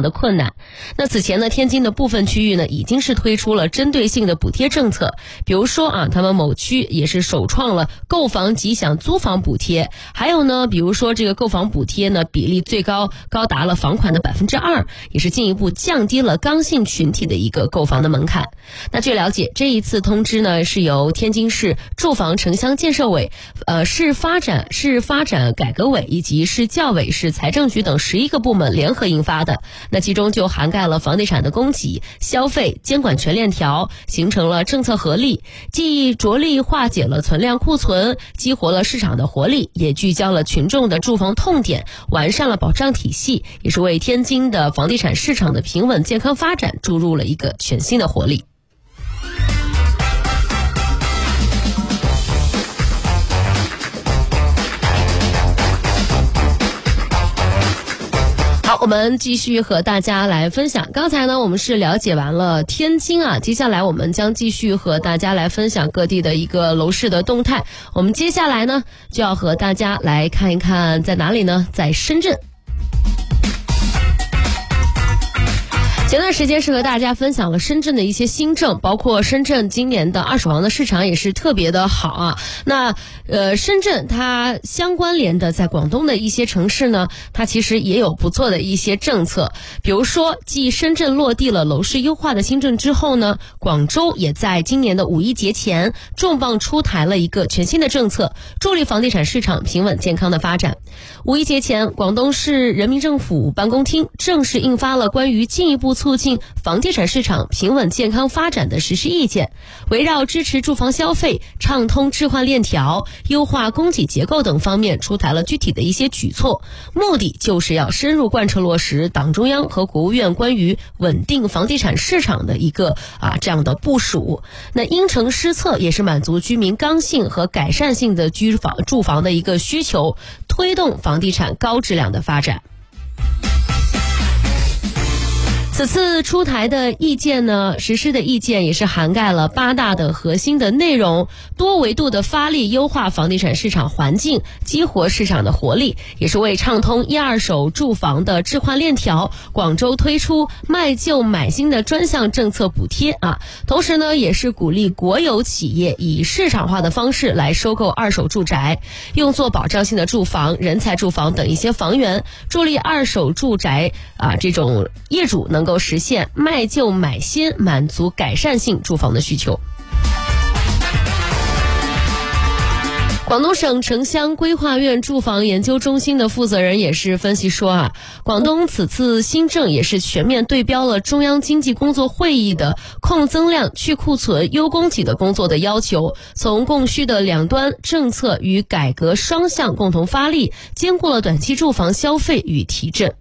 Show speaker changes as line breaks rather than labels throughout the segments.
常的困难。那此前呢，天津的部分区域呢已经是推出了针对性的补贴政策，比如说啊，他们某区也是首创了购房即享租房补贴，还有呢，比如说这个购房补贴呢比例最高达了房款的2%，也是进一步降低了刚性群体的一个购房的门槛。那据了解，这一次通知呢是由天津市住房城乡建设委、市发展改革委以及市教委、市财政局等11个部门联合印发的。那其中就涵盖了房地产的供给、消费、监管全链条，形成了政策合力，既着力化解了存量库存，激活了市场的活力，也聚焦了群众的住房痛点，完善了保障体系，也是为天津的房地产市场的平稳健康发展注入了一个全新的活力。我们继续和大家来分享。刚才呢，我们是了解完了天津啊，接下来我们将继续和大家来分享各地的一个楼市的动态。我们接下来呢，就要和大家来看一看在哪里呢？在深圳。前段时间是和大家分享了深圳的一些新政，包括深圳今年的二手房的市场也是特别的好啊。那深圳它相关联的在广东的一些城市呢，它其实也有不错的一些政策。比如说，继深圳落地了楼市优化的新政之后呢，广州也在今年的五一节前重磅出台了一个全新的政策，助力房地产市场平稳健康的发展。五一节前，广东市人民政府办公厅正式印发了关于进一步促进房地产市场平稳健康发展的实施意见，围绕支持住房消费、畅通置换链条、优化供给结构等方面出台了具体的一些举措，目的就是要深入贯彻落实党中央和国务院关于稳定房地产市场的一个这样的部署。那因城施策，也是满足居民刚性和改善性的住房的一个需求，推动房地产高质量的发展。此次出台的意见呢，实施的意见也是涵盖了8大的核心的内容，多维度的发力优化房地产市场环境，激活市场的活力，也是为畅通一二手住房的置换链条，广州推出卖旧买新的专项政策补贴同时呢，也是鼓励国有企业以市场化的方式来收购二手住宅，用作保障性的住房、人才住房等一些房源，助力二手住宅这种业主能够实现卖旧买新，满足改善性住房的需求。广东省城乡规划院住房研究中心的负责人也是分析说广东此次新政也是全面对标了中央经济工作会议的控增量、去库存、优供给的工作的要求，从供需的两端政策与改革双向共同发力，兼顾了短期住房消费与提振。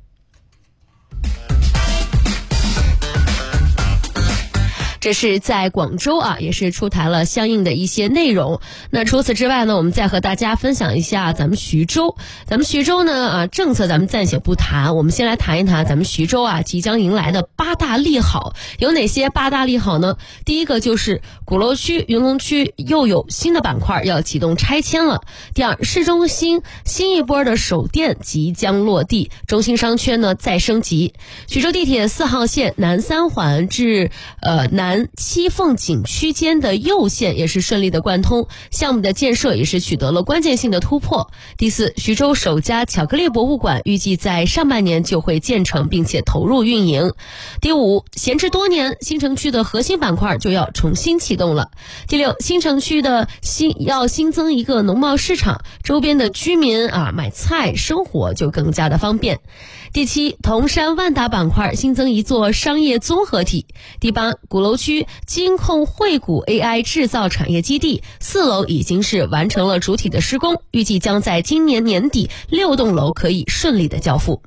这是在广州也是出台了相应的一些内容。那除此之外呢，我们再和大家分享一下咱们徐州。咱们徐州呢政策咱们暂且不谈，我们先来谈一谈咱们徐州即将迎来的8大利好。有哪些8大利好呢？第一个就是鼓楼区、云龙区又有新的板块要启动拆迁了。第二，市中心新一波的首店即将落地，中心商圈呢再升级。徐州地铁4号线南3环至南七凤景区间的右线也是顺利的贯通，项目的建设也是取得了关键性的突破。第四，徐州首家巧克力博物馆预计在上半年就会建成并且投入运营。第五，闲置多年新城区的核心板块就要重新启动了。第六，新城区的要新增一个农贸市场，周边的居民买菜生活就更加的方便。第七，铜山万达板块新增一座商业综合体。第八，鼓楼区金控汇谷 AI 制造产业基地4楼已经是完成了主体的施工，预计将在今年年底6栋楼可以顺利的交付。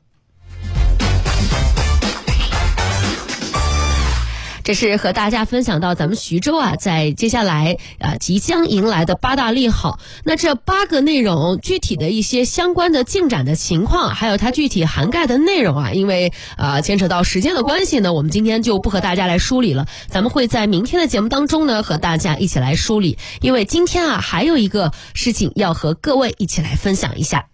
这是和大家分享到咱们徐州在接下来即将迎来的8大利好。那这8个内容具体的一些相关的进展的情况，还有它具体涵盖的内容因为牵扯到时间的关系呢，我们今天就不和大家来梳理了，咱们会在明天的节目当中呢和大家一起来梳理，因为今天还有一个事情要和各位一起来分享一下。